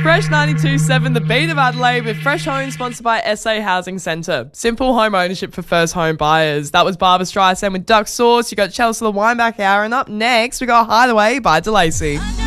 Fresh 92.7, the beat of Adelaide, with Fresh Home sponsored by SA Housing Centre. Simple home ownership for first home buyers. That was Barbra Streisand with Duck Sauce. You got Chelsea the Wineback Hour, and up next we got Hideaway by DeLacy.